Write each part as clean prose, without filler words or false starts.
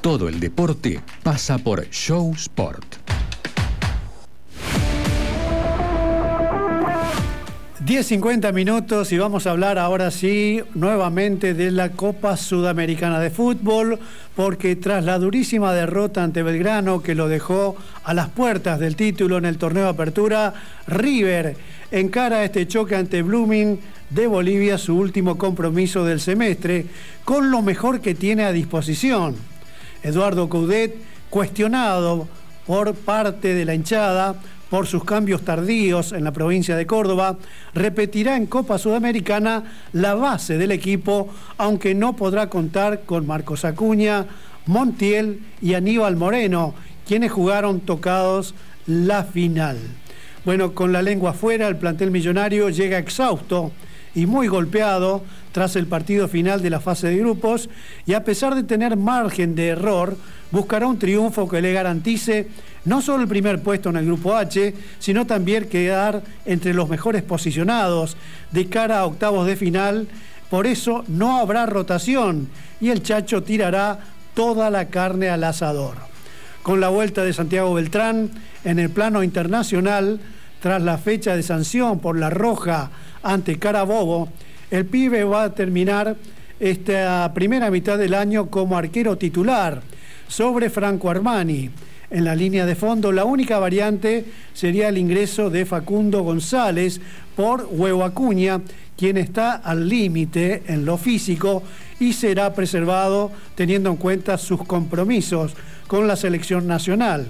Todo el deporte pasa por Show Sport. 10:50 minutos y vamos a hablar ahora sí nuevamente de la Copa Sudamericana de Fútbol, porque tras la durísima derrota ante Belgrano que lo dejó a las puertas del título en el torneo de apertura, River encara este choque ante Blooming de Bolivia, su último compromiso del semestre, con lo mejor que tiene a disposición. Eduardo Coudet, cuestionado por parte de la hinchada por sus cambios tardíos en la provincia de Córdoba, repetirá en Copa Sudamericana la base del equipo, aunque no podrá contar con Marcos Acuña, Montiel y Aníbal Moreno, quienes jugaron tocados la final. Bueno, con la lengua afuera, el plantel millonario llega exhausto y muy golpeado tras el partido final de la fase de grupos, y a pesar de tener margen de error, buscará un triunfo que le garantice no solo el primer puesto en el grupo H, sino también quedar entre los mejores posicionados de cara a octavos de final. Por eso no habrá rotación y el Chacho tirará toda la carne al asador. Con la vuelta de Santiago Beltrán en el plano internacional, tras la fecha de sanción por la roja ante Carabobo, el pibe va a terminar esta primera mitad del año como arquero titular sobre Franco Armani. En la línea de fondo, la única variante sería el ingreso de Facundo González por Huevo Acuña, quien está al límite en lo físico y será preservado teniendo en cuenta sus compromisos con la selección nacional.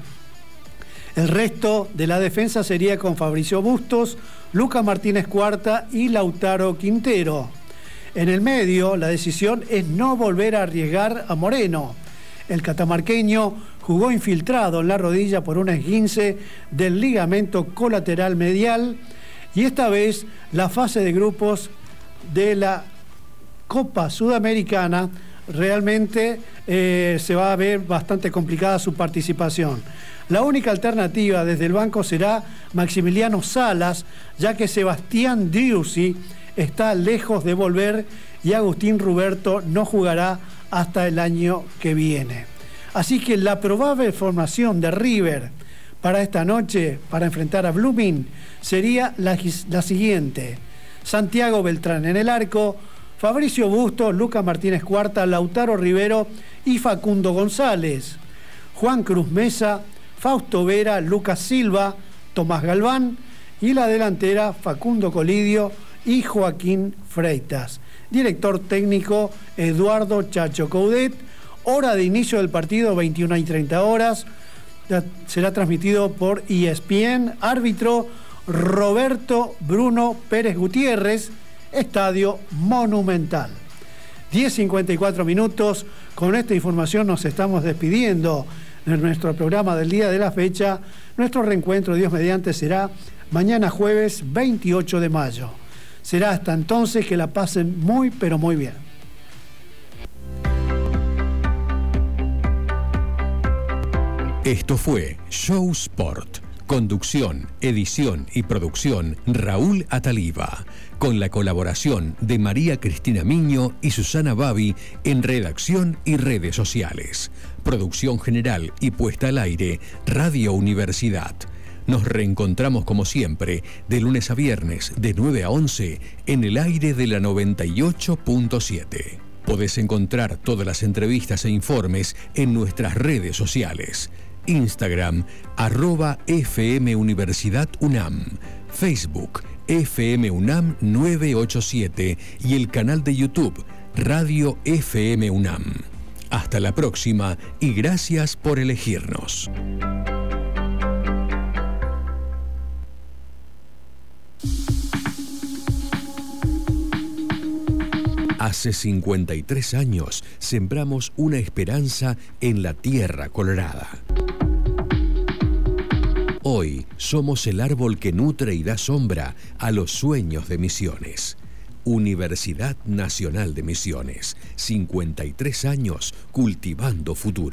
El resto de la defensa sería con Fabricio Bustos, Lucas Martínez Cuarta y Lautaro Quintero. En el medio, la decisión es no volver a arriesgar a Moreno. El catamarqueño jugó infiltrado en la rodilla por un esguince del ligamento colateral medial, y esta vez la fase de grupos de la Copa Sudamericana realmente se va a ver bastante complicada su participación. La única alternativa desde el banco será Maximiliano Salas, ya que Sebastián Driussi está lejos de volver y Agustín Ruberto no jugará hasta el año que viene. Así que la probable formación de River para esta noche, para enfrentar a Blooming, sería la siguiente: Santiago Beltrán en el arco, Fabricio Bustos, Lucas Martínez Cuarta, Lautaro Rivero y Facundo González, Juan Cruz Mesa, Fausto Vera, Lucas Silva, Tomás Galván, y la delantera Facundo Colidio y Joaquín Freitas. Director técnico Eduardo Chacho Coudet. Hora de inicio del partido 21:30. Será transmitido por ESPN. Árbitro Roberto Bruno Pérez Gutiérrez. Estadio Monumental. 10:54 minutos. Con esta información nos estamos despidiendo de nuestro programa del día de la fecha. Nuestro reencuentro, Dios mediante, será mañana jueves 28 de mayo. Será hasta entonces, que la pasen muy, pero muy bien. Esto fue Show Sport. Conducción, edición y producción, Raúl Ataliba. Con la colaboración de María Cristina Miño y Susana Babi en redacción y redes sociales. Producción general y puesta al aire, Radio Universidad. Nos reencontramos como siempre, de lunes a viernes, de 9 a 11, en el aire de la 98.7. Podés encontrar todas las entrevistas e informes en nuestras redes sociales. Instagram, @FM Universidad UNAM, Facebook, FM UNAM 987 y el canal de YouTube, Radio FM UNAM. Hasta la próxima y gracias por elegirnos. Hace 53 años sembramos una esperanza en la tierra colorada. Hoy somos el árbol que nutre y da sombra a los sueños de Misiones. Universidad Nacional de Misiones, 53 años cultivando futuro.